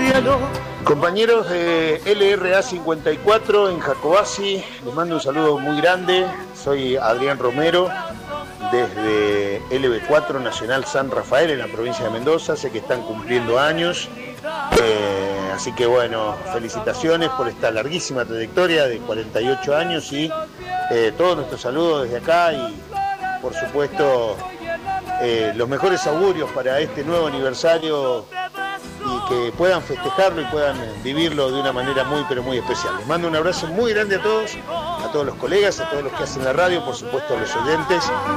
Compañeros de LRA 54 en Jacobasi, les mando un saludo muy grande. Soy Adrián Romero, desde LB4 Nacional San Rafael, en la provincia de Mendoza. Sé que están cumpliendo años, así que bueno, felicitaciones por esta larguísima trayectoria de 48 años y todos nuestros saludos desde acá y por supuesto los mejores augurios para este nuevo aniversario y que puedan festejarlo y puedan vivirlo de una manera muy pero muy especial. Les mando un abrazo muy grande a todos los colegas, a todos los que hacen la radio, por supuesto a los oyentes.